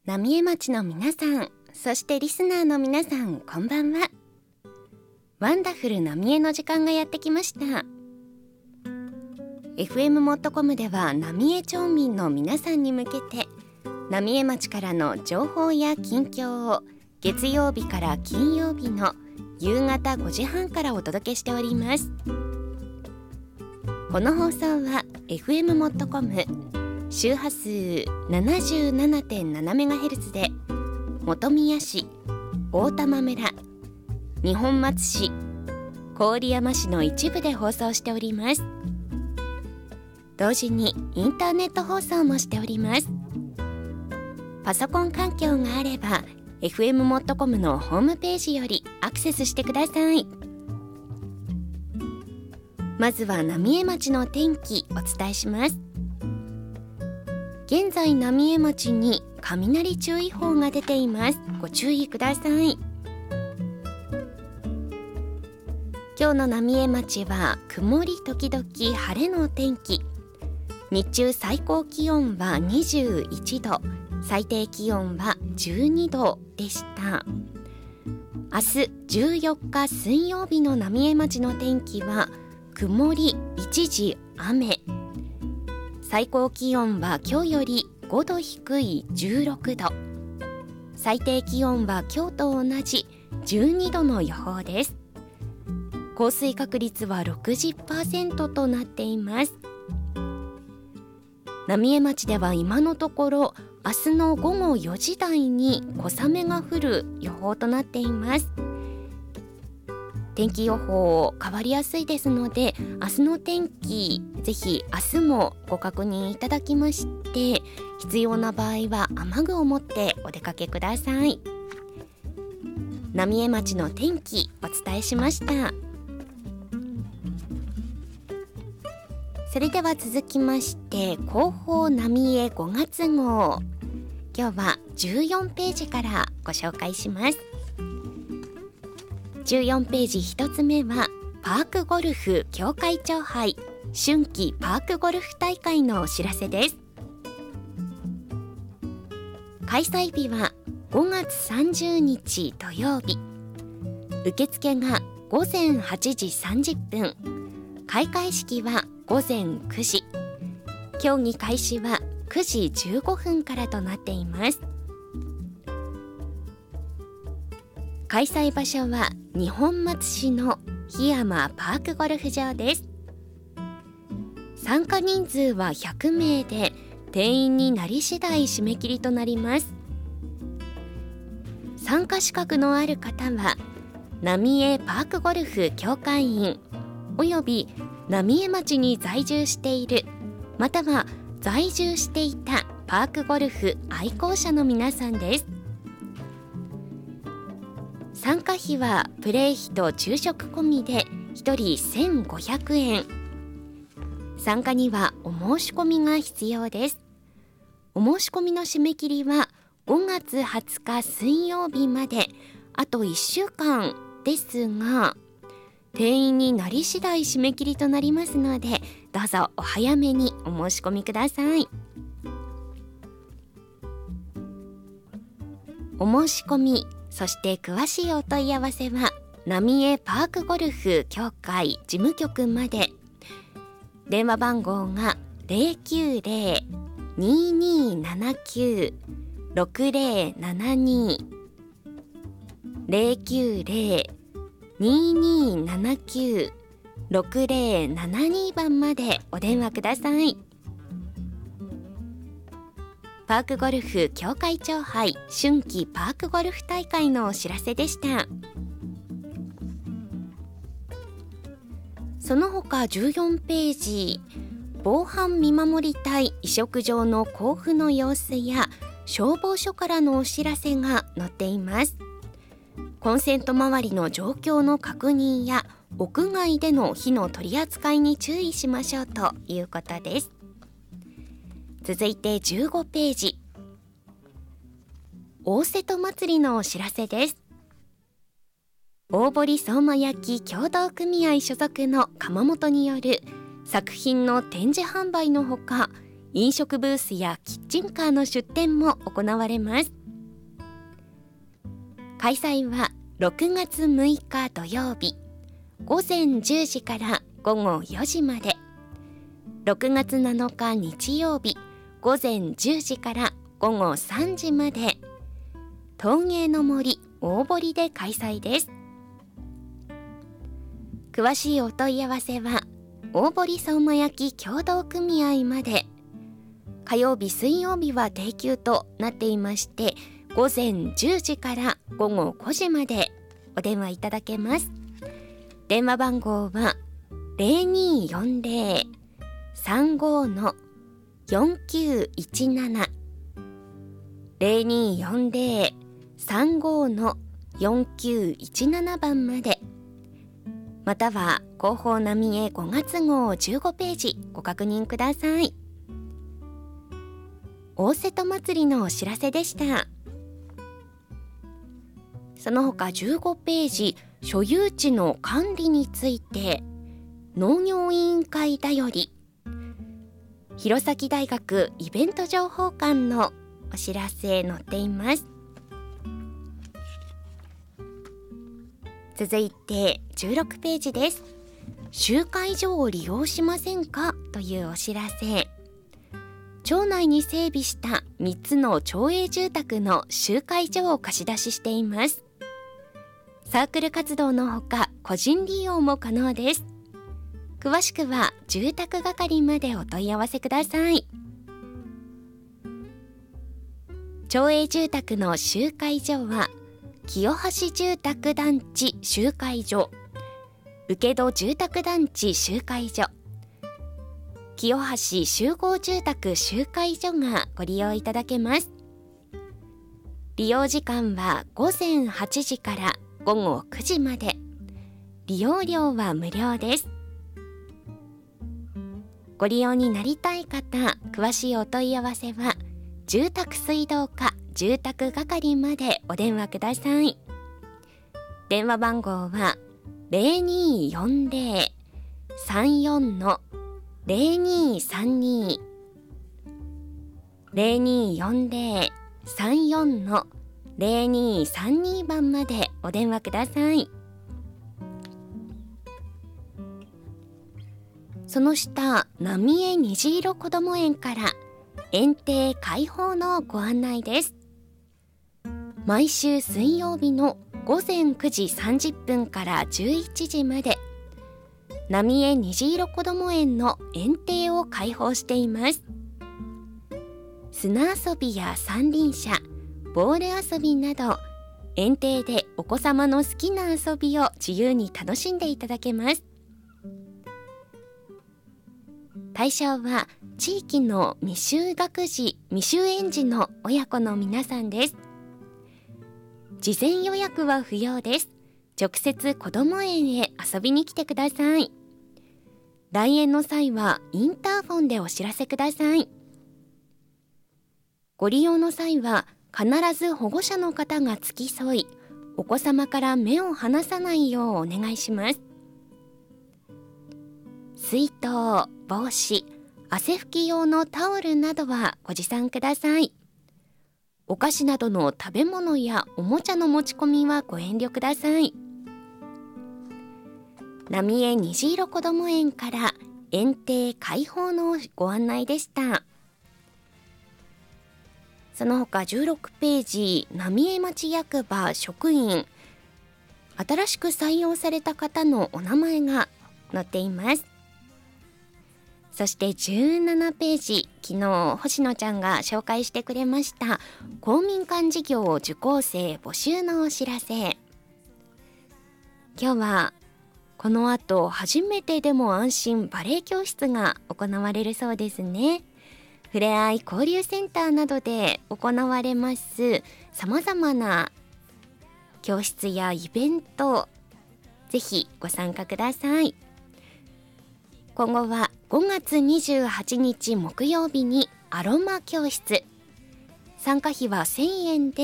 浪江町の皆さん、そしてリスナーの皆さん、こんばんは。ワンダフル浪江の時間がやってきました。FM モットコムでは浪江町民の皆さんに向けて、浪江町からの情報や近況を月曜日から金曜日の夕方5時半からお届けしております。この放送は FM モットコム周波数 77.7MHz で本宮市、大玉村、二本松市、郡山市の一部で放送しております。同時にインターネット放送もしております。パソコン環境があれば FM モットコムのホームページよりアクセスしてください。まずは浪江町の天気お伝えします。現在浪江町に雷注意報が出ています。ご注意ください。今日の浪江町は曇り時々晴れの天気。日中最高気温は21度、最低気温は12度でした。明日14日水曜日の浪江町の天気は曇り一時雨。最高気温は今日より5度低い16度。最低気温は今日と同じ12度の予報です。降水確率は 60% となっています。浪江町では今のところ明日の午後4時台に小雨が降る予報となっています。天気予報変わりやすいですので、明日の天気ぜひ明日もご確認いただきまして、必要な場合は雨具を持ってお出かけください。浪江町の天気お伝えしました。それでは続きまして広報浪江5月号、今日は14ページからご紹介します。14ページ1つ目はパークゴルフ協会長杯春季パークゴルフ大会のお知らせです。開催日は5月30日土曜日。受付が午前8時30分。開会式は午前9時。競技開始は9時15分からとなっています。開催場所は二本松市の檜山パークゴルフ場です。参加人数は100名で、定員になり次第締め切りとなります。参加資格のある方は浪江パークゴルフ協会員および浪江町に在住している、または在住していたパークゴルフ愛好者の皆さんです。参加費はプレー費と昼食込みで1人1500円。参加にはお申し込みが必要です。お申し込みの締め切りは5月20日水曜日まで、あと1週間ですが、定員になり次第締め切りとなりますので、どうぞお早めにお申し込みください。お申し込み、そして詳しいお問い合わせは浪江パークゴルフ協会事務局まで。電話番号が 090-2279-6072 090-2279-6072 番までお電話ください。パークゴルフ協会長杯春季パークゴルフ大会のお知らせでした。その他14ページ、防犯見守り隊移植場の交付の様子や消防署からのお知らせが載っています。コンセント周りの状況の確認や屋外での火の取り扱いに注意しましょうということです。続いて15ページ、大瀬戸祭りのお知らせです。大堀相馬焼協同組合所属の窯元による作品の展示販売のほか、飲食ブースやキッチンカーの出店も行われます。 開催は6月6日土曜日午前10時から午後4時まで、6月7日日曜日午前10時から午後3時まで、陶芸の森大堀で開催です。詳しいお問い合わせは大堀相馬焼協同組合まで。火曜日水曜日は定休となっていまして、午前10時から午後5時までお電話いただけます。電話番号は 0240-35-4917 0240-35-4917 番まで、または広報浪江5月号15ページご確認ください。大瀬戸祭りのお知らせでした。その他15ページ、所有地の管理について農業委員会だより、弘前大学イベント情報館のお知らせ載っています。続いて16ページです。集会所を利用しませんかというお知らせ。町内に整備した3つの町営住宅の集会所を貸し出ししています。サークル活動のほか個人利用も可能です。詳しくは住宅係までお問い合わせください。町営住宅の集会所は清橋住宅団地集会所、請戸住宅団地集会所、清橋集合住宅集会所がご利用いただけます。利用時間は午前8時から午後9時まで。利用料は無料です。ご利用になりたい方、詳しいお問い合わせは住宅水道課住宅係までお電話ください。電話番号は 0240-34-0232 0240-34-0232 番までお電話ください。その下、浪江虹色こども園から園庭開放のご案内です。毎週水曜日の午前9時30分から11時まで、浪江虹色こども園の園庭を開放しています。砂遊びや三輪車、ボール遊びなど、園庭でお子様の好きな遊びを自由に楽しんでいただけます。対象は地域の未就学児、未就園児の親子の皆さんです。事前予約は不要です。直接こども園へ遊びに来てください。来園の際はインターフォンでお知らせください。ご利用の際は必ず保護者の方が付き添い、お子様から目を離さないようお願いします。水筒、帽子、汗拭き用のタオルなどはご持参ください。お菓子などの食べ物やおもちゃの持ち込みはご遠慮ください。浪江虹色こども園から園庭開放のご案内でした。その他16ページ、浪江町役場職員、新しく採用された方のお名前が載っています。そして17ページ、昨日星野ちゃんが紹介してくれました公民館事業受講生募集のお知らせ。今日はこの後初めてでも安心バレエ教室が行われるそうですね。ふれあい交流センターなどで行われますさまざまな教室やイベント、ぜひご参加ください。今後は5月28日木曜日にアロマ教室、参加費は1000円で